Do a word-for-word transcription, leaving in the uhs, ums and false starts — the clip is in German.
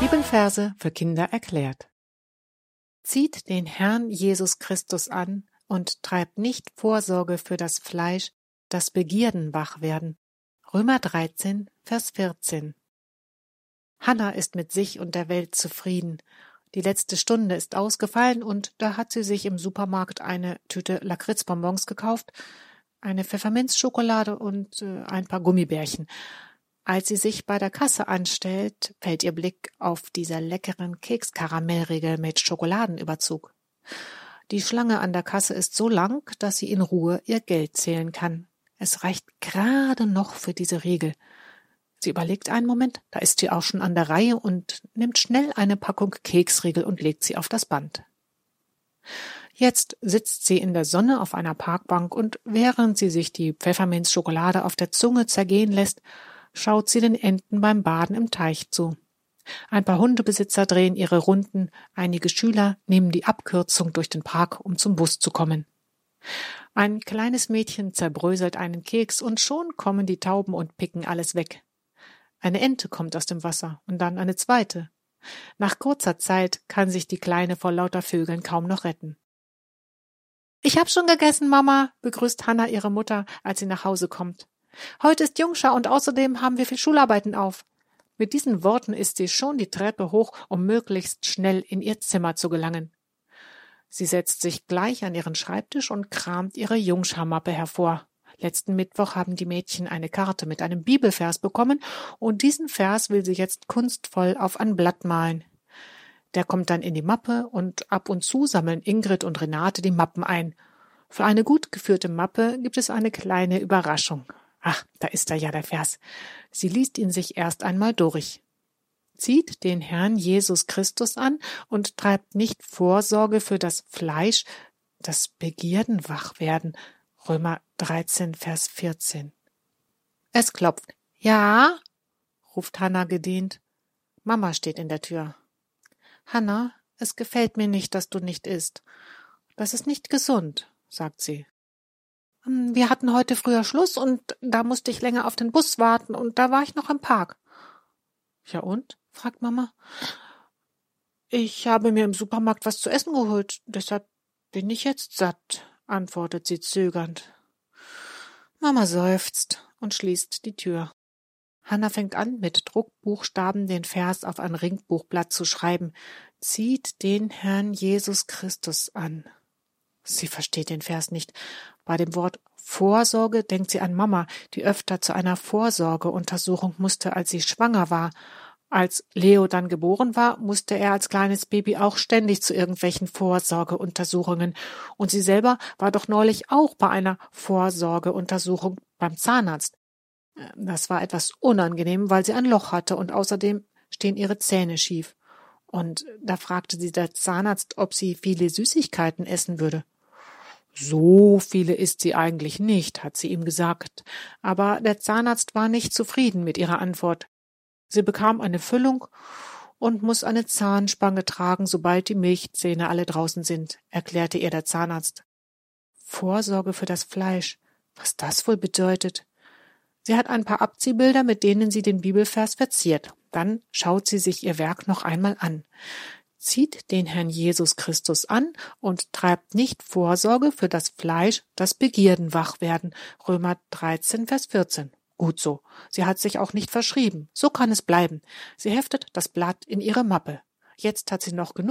Bibelverse für Kinder erklärt. Zieht den Herrn Jesus Christus an und treibt nicht Vorsorge für das Fleisch, dass Begierden wach werden. Römer dreizehn, Vers vierzehn. Hannah ist mit sich und der Welt zufrieden. Die letzte Stunde ist ausgefallen und da hat sie sich im Supermarkt eine Tüte Lakritzbonbons gekauft, eine Pfefferminzschokolade und äh, ein paar Gummibärchen. Als sie sich bei der Kasse anstellt, fällt ihr Blick auf dieser leckeren Kekskaramellriegel mit Schokoladenüberzug. Die Schlange an der Kasse ist so lang, dass sie in Ruhe ihr Geld zählen kann. Es reicht gerade noch für diese Riegel. Sie überlegt einen Moment, da ist sie auch schon an der Reihe und nimmt schnell eine Packung Keksriegel und legt sie auf das Band. Jetzt sitzt sie in der Sonne auf einer Parkbank und während sie sich die Pfefferminzschokolade auf der Zunge zergehen lässt, schaut sie den Enten beim Baden im Teich zu. Ein paar Hundebesitzer drehen ihre Runden, einige Schüler nehmen die Abkürzung durch den Park, um zum Bus zu kommen. Ein kleines Mädchen zerbröselt einen Keks und schon kommen die Tauben und picken alles weg. Eine Ente kommt aus dem Wasser und dann eine zweite. Nach kurzer Zeit kann sich die Kleine vor lauter Vögeln kaum noch retten. »Ich hab schon gegessen, Mama«, begrüßt Hannah ihre Mutter, als sie nach Hause kommt. »Heute ist Jungschar und außerdem haben wir viel Schularbeiten auf.« Mit diesen Worten ist sie schon die Treppe hoch, um möglichst schnell in ihr Zimmer zu gelangen. Sie setzt sich gleich an ihren Schreibtisch und kramt ihre Jungschar-Mappe hervor. Letzten Mittwoch haben die Mädchen eine Karte mit einem Bibelvers bekommen und diesen Vers will sie jetzt kunstvoll auf ein Blatt malen. Der kommt dann in die Mappe und ab und zu sammeln Ingrid und Renate die Mappen ein. Für eine gut geführte Mappe gibt es eine kleine Überraschung. Ach, da ist da ja der Vers. Sie liest ihn sich erst einmal durch. Zieht den Herrn Jesus Christus an und treibt nicht Vorsorge für das Fleisch, dass Begierden wach werden. Römer dreizehn, Vers vierzehn. Es klopft. »Ja?«, ruft Hannah gedehnt. Mama steht in der Tür. »Hannah, es gefällt mir nicht, dass du nicht isst. Das ist nicht gesund«, sagt sie. »Wir hatten heute früher Schluss und da musste ich länger auf den Bus warten und da war ich noch im Park.« »Ja und?«, fragt Mama. »Ich habe mir im Supermarkt was zu essen geholt, deshalb bin ich jetzt satt«, antwortet sie zögernd. Mama seufzt und schließt die Tür. Hannah fängt an, mit Druckbuchstaben den Vers auf ein Ringbuchblatt zu schreiben. Zieht den Herrn Jesus Christus an. Sie versteht den Vers nicht. Bei dem Wort Vorsorge denkt sie an Mama, die öfter zu einer Vorsorgeuntersuchung musste, als sie schwanger war. Als Leo dann geboren war, musste er als kleines Baby auch ständig zu irgendwelchen Vorsorgeuntersuchungen. Und sie selber war doch neulich auch bei einer Vorsorgeuntersuchung beim Zahnarzt. Das war etwas unangenehm, weil sie ein Loch hatte und außerdem stehen ihre Zähne schief. Und da fragte sie der Zahnarzt, ob sie viele Süßigkeiten essen würde. So viele isst sie eigentlich nicht, hat sie ihm gesagt. Aber der Zahnarzt war nicht zufrieden mit ihrer Antwort. Sie bekam eine Füllung und muss eine Zahnspange tragen, sobald die Milchzähne alle draußen sind, erklärte ihr der Zahnarzt. Vorsorge für das Fleisch, was das wohl bedeutet? Sie hat ein paar Abziehbilder, mit denen sie den Bibelvers verziert. Dann schaut sie sich ihr Werk noch einmal an. Zieht den Herrn Jesus Christus an und treibt nicht Vorsorge für das Fleisch, dass Begierden wach werden. Römer dreizehn, Vers vierzehn. Gut so. Sie hat sich auch nicht verschrieben. So kann es bleiben. Sie heftet das Blatt in ihre Mappe. Jetzt hat sie noch genug